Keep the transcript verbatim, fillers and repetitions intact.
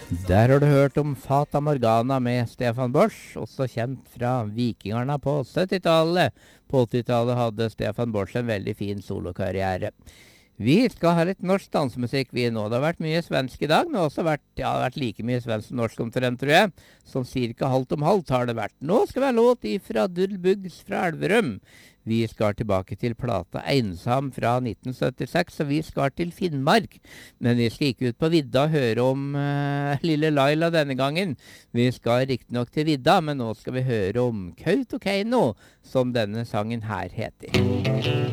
Der har du hørt om Fata Morgana med Stefan Borsch, også kjent fra Vikingarna på syttitallet. På åttitallet hadde Stefan Borsch en veldig fin solokarriere. Vi skal ha litt norsk dansemusikk vi nå. Det har vært mye svensk i dag, men det har også vært, ja, det har vært like mye svensk som norsk omtrent, tror jeg. Sånn cirka halvt om halvt har det vært. Nå skal vi ha låt ifra Dullbugs fra Elverum. Vi skal tilbake til plata Einsam fra nitten syttiseks, og vi skal til Finnmark. Men vi skal ikke ut på vidda og høre om uh, lille Laila denne gangen. Vi skal riktignok til vidda, men nå skal vi høre om Kautokeino, som denne sangen her heter.